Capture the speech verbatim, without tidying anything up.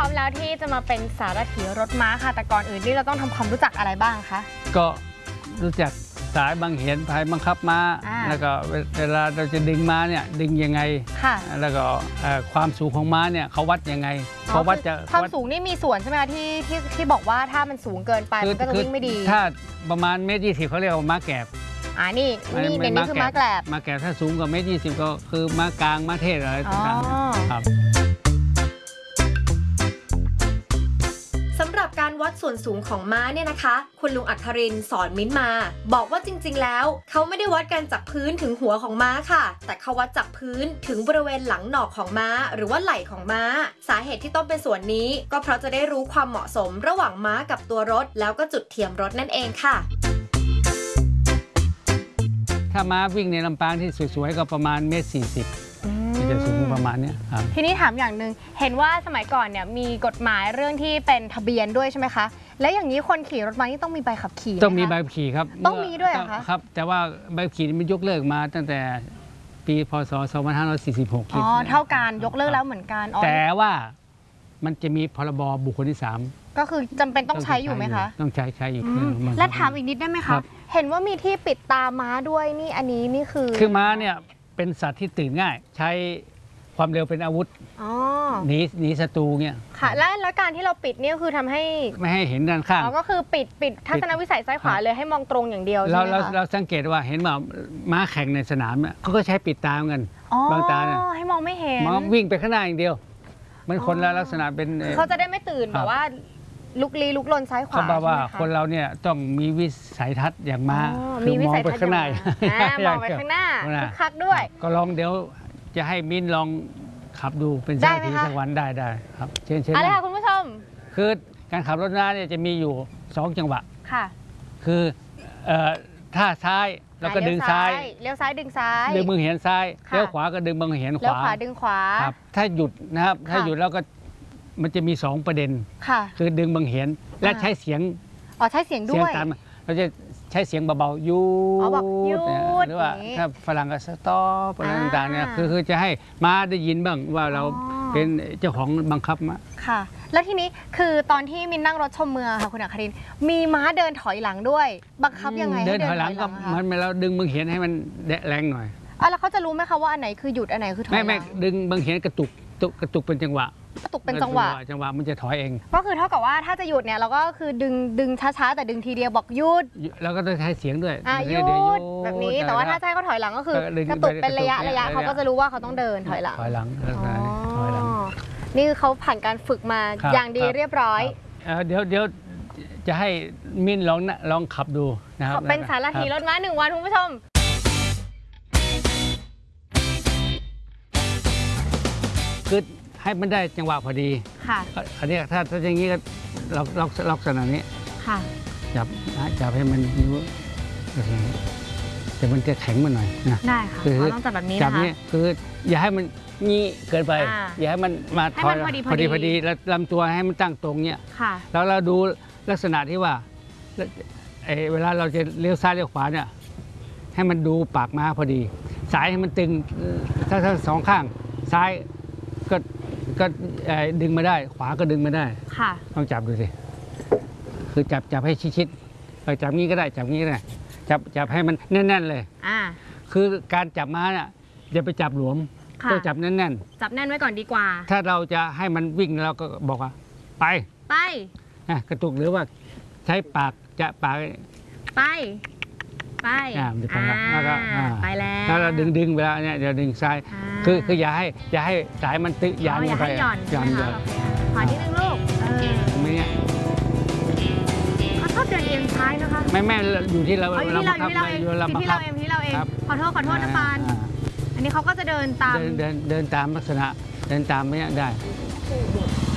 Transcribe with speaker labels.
Speaker 1: มแล้วที่จะมาเป็นสารถีรถม้าค่ะแต่ก่อนอื่นนี่เราต้องทำความรู้จักอะไรบ้างคะ
Speaker 2: ก็รู้จักสายบังเหียนภายบังคับม้าแล้วก็เวลาเราจะดึงม้าเนี่ยดึงยังไงแล้วก็ความสูงของม้าเนี่ยเขาวัดยังไงเขาวัดจะ
Speaker 1: ความสูงนี่มีส่วนใช่ไหมคะที่ที่ที่บอกว่าถ้ามันสูงเกินไปมันก็จะวิ่งไม่ดี
Speaker 2: ถ้าประมาณเมตรยี่สิบเขาเรียกว่าม้าแกบ
Speaker 1: อ่านี่นี่ในนี้คือม้าแกบ
Speaker 2: ม้าแกบถ้าสูงกว่าเมตรยี่สิบก็คือม้ากลางม้าเทศอะไรต่างๆครับ
Speaker 3: สำหรับการวัดส่วนสูงของม้าเนี่ยนะคะคุณลุงอัครินทร์สอนมิ้นมาบอกว่าจริงๆแล้วเขาไม่ได้วัดกันจากพื้นถึงหัวของม้าค่ะแต่เขาวัดจากพื้นถึงบริเวณหลังหนอกของม้าหรือว่าไหล่ของม้าสาเหตุที่ต้องเป็นส่วนนี้ก็เพราะจะได้รู้ความเหมาะสมระหว่างม้ากับตัวรถแล้วก็จุดเทียมรถนั่นเองค่ะ
Speaker 2: ถ้าม้าวิ่งในลำปางที่สวยๆก็ประมาณเมตรสี่สิบจะสูงประมาณนี้ครับ
Speaker 1: ทีนี้ถามอย่างหนึ่งเห็นว่าสมัยก่อนเนี่ยมีกฎหมายเรื่องที่เป็นทะเบียนด้วยใช่ไหมคะแล้วอย่างนี้คนขี่รถม้านี่ต้องมีใบขับขี่
Speaker 2: ต้องมีใบขับขี่ครับ
Speaker 1: ต้องมีด้วยเหรอคะ
Speaker 2: ครับแต่ว่าใบขับขี่มันยกเลิกมาตั้งแต่ปีพ.ศ. สองพันห้าร้อยสี่สิบหก
Speaker 1: อ๋อเท่ากันยกเลิกแล้วเหมือนกัน
Speaker 2: แต่ว่ามันจะมีพรบบุคคลที่สาม
Speaker 1: ก็คือจำเป็นต้องใช้อยู่ไหมคะ
Speaker 2: ต้องใช้ใช้อยู่
Speaker 1: และถามอีกนิดได้ไหมคะเห็นว่ามีที่ปิดตาม้าด้วยนี่อันนี้นี่คือ
Speaker 2: คือม้าเนี่ยเป็นสัตว์ที่ตื่นง่ายใช้ความเร็วเป็นอาวุธหนีหนีศัตรูเนี่ย
Speaker 1: ค่ะและแล้วการที่เราปิดนี่คือทำให้
Speaker 2: ไม่ให้เห็นด้านข้าง
Speaker 1: อ๋อก็คือปิดปิดทัศนวิสัยซ้ายขวาเลยให้มองตรงอย่างเดียวใช่
Speaker 2: ไหมคะเราสังเกตว่าเห็นว่าม้าแข่งในสนามเนี่ยเขาก็ใช้ปิดตาเหมือนกันบางตาเนี่ย
Speaker 1: ให้มองไม่เห็น
Speaker 2: มองวิ่งไปข้างหน้าอย่างเดียวมันคนละลักษณะเป็น
Speaker 1: เขาจะได้ไม่ตื่นแบบว่าลุกลี้ลุกลนซ้ายขวา
Speaker 2: เขาบอกว่าคนเราเนี่ยต้องมีวิสัยทัศน์อย่างม้าคือมองไปข้างหน้าม
Speaker 1: องไปข้างหน้าคึกคักด้วย
Speaker 2: ก็ลองเดี๋ยวจะให้มิ้นลองขับดูเป็นสาธิตสักวันได้ได้ครับเชิญเชิญ
Speaker 1: อะไรค่ะคุณผู้ชม
Speaker 2: คือการขับรถม้าเนี่ยจะมีอยู่สองจังหวะ
Speaker 1: ค่ะ
Speaker 2: คือท่าซ้ายแล้วก็ดึงซ้าย
Speaker 1: เลี้ยวซ้ายดึงซ้าย
Speaker 2: ดึงมือเหียนซ้ายเลี้ยวขวาก็ดึงมือเหียนขวา
Speaker 1: เลี้ยวขวาดึงขวา
Speaker 2: ครับถ้าหยุดนะครับถ้าหยุดแล้วก็มันจะมีสองประเด็น
Speaker 1: ค่ะ
Speaker 2: คือดึงมือเหียนและใช้เสียง
Speaker 1: อ๋อใช้เสียงด้วย
Speaker 2: เราจะใช้เสียงเบาๆยู
Speaker 1: ด
Speaker 2: หรือว่าถ้าฝรั่งก็สต็อปอะไรต่างๆเนี่ยคือคือจะให้ม้าได้ยินบ้างว่าเราเป็นเจ้าของบังคับม้า
Speaker 1: ค่ะแล้วทีนี้คือตอนที่มินนั่งรถชมเมืองค่ะคุณอัครินทร์มีม้าเดินถอยหลังด้วยบังคับยังไง
Speaker 2: เดินถอยหลังก็มันเราดึงมือเหียนให้มันแรงหน่อย
Speaker 1: อ่ะแล้วเขาจะรู้ไหมคะว่าอันไหนคือหยุดอันไหนคือถอย
Speaker 2: ไม่ไม่ดึงมือเหียนกระตุกกระตุกเป็นจังหวะ
Speaker 1: กระตุกเป็นจังหวะ
Speaker 2: จังหวะมันจะถอยเอง
Speaker 1: ก็คือเท่ากับว่าถ้าจะหยุดเนี่ยเราก็คือดึงดึงช้าๆแต่ดึงทีเดียวบอกหยุด
Speaker 2: แล้วก็ต้องใช้เสียงด้วย
Speaker 1: หยุดแบบนี้แต่ว่าถ้าใช้เขาถอยหลังก็คือกระตุกเป็นระยะระยะเขาก็จะรู้ว่าเขาต้องเดินถอยหลัง
Speaker 2: ถอยหลังถอยหลัง
Speaker 1: นี่เขาผ่านการฝึกมาอย่างดีเรียบร้อย
Speaker 2: เดี๋ยวเดี๋ยวจะให้มิ้นลองลองขับดูนะครับ
Speaker 1: เป็นสารถีรถม้าหนึ่งวันคุณผู้ชม
Speaker 2: คือให้มันได้จังหวะพอดี
Speaker 1: ค่ะ
Speaker 2: อันนี้ถ้าถ้าอย่างนี้ก็ล็อกล็อกล็อกขนาดนี้
Speaker 1: ค่ะ
Speaker 2: จับจับให้มันนิ้วแต่มันจะแข็งมาหน่อย
Speaker 1: นะได้ค่ะคือต้องจับแบบนี้นะคะ
Speaker 2: จับนี้คืออย่าให้มันงี้เกินไปอย่าให้มันมา
Speaker 1: ถอยพอดีพอดี
Speaker 2: พอดีแล้วลำตัวให้มันตั้งตรงเนี้ย
Speaker 1: ค่ะ
Speaker 2: แล้วเราดูลักษณะที่ว่าเวลาเราจะเลี้ยวซ้ายเลี้ยวขวาเนี่ยให้มันดูปากม้าพอดีสายให้มันตึงถ้าทั้งสองข้างซ้ายก็ก็ดึงมาได้ขวาก็ดึงมาได้
Speaker 1: ค่ะ
Speaker 2: ลองจับดูสิคือจับจับให้ชิดๆจับงี้ก็ได้จับงี้ก็ได้จับจับให้มันแน่นๆเลย
Speaker 1: อ่า
Speaker 2: คือการจับม้าเนี่ยอย่าไปจับหลวมต้องจับแน่น
Speaker 1: ๆจับแน่นไว้ก่อนดีกว่า
Speaker 2: ถ้าเราจะให้มันวิ่งเราก็บอกว่าไป
Speaker 1: ไป
Speaker 2: กระตุกหรือว่าใช้ปากจะปาก
Speaker 1: ไปไป
Speaker 2: อ่าแล้วก็
Speaker 1: ไปแล้ว
Speaker 2: ถ้าเราดึงดึงเวลาเนี่ยเดี๋ยวดึงซ้ายคือคืออย่าให้อย่าให้สายมันตึยาน
Speaker 1: ไปหย่อนหย่อนหย่อนขอนิดนึงลูกเออ
Speaker 2: ไม่เนี่ย
Speaker 1: เขาชอบเดินเอียงซ้ายนะคะ
Speaker 2: ไม่แม่อยู่ที่เรา
Speaker 1: อยู่ที่เราอยู่ที่เราเองที่เราเองที่เราเองขอโทษขอโทษนะปานอันนี้เขาก็จะเดินตาม
Speaker 2: เดินเดินเดินตามลักษณะเดินตามไม่ได้